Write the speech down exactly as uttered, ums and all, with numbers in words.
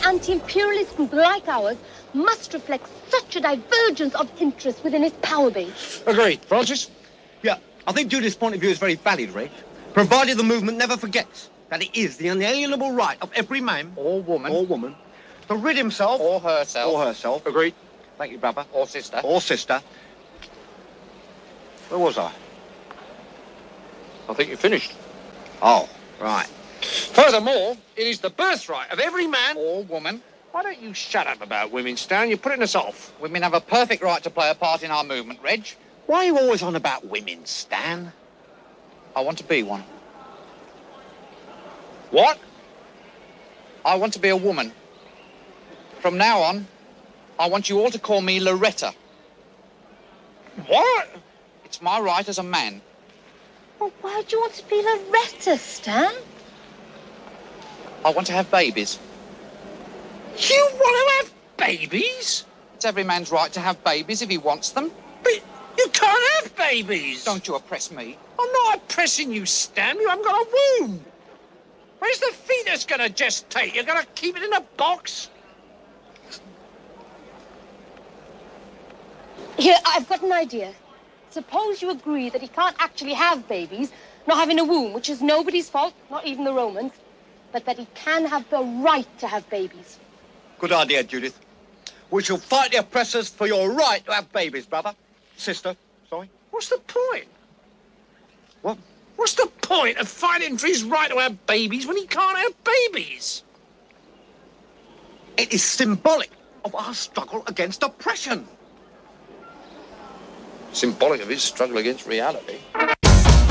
anti-imperialist group like ours must reflect such a divergence of interest within its power base. Agreed. Francis? Yeah, I think Judith's point of view is very valid, Reg. Provided the movement never forgets that it is the unalienable right of every man Or woman. or woman to rid himself Or herself. or herself. Agreed. Thank you, brother. Or sister. Or sister. Where was I? I think you finished. Oh, right. Furthermore, it is the birthright of every man or woman. Why don't you shut up about women, Stan? You're putting us off. Women have a perfect right to play a part in our movement, Reg. Why are you always on about women, Stan? I want to be one. What? I want to be a woman. From now on, I want you all to call me Loretta. What? It's my right as a man. Well, why do you want to be Loretta, Stan? I want to have babies. You want to have babies? It's every man's right to have babies if he wants them. But you can't have babies. Don't you oppress me. I'm not oppressing you, Stan. You haven't got a womb. Where's the fetus going to gestate? You're going to keep it in a box? Here, I've got an idea. Suppose you agree that he can't actually have babies, not having a womb, which is nobody's fault, not even the Romans, but that he can have the right to have babies. Good idea, Judith. We shall fight the oppressors for your right to have babies, brother. Sister, sorry. What's the point? What? What's the point of fighting for his right to have babies when he can't have babies? It is symbolic of our struggle against oppression. Symbolic of his struggle against reality.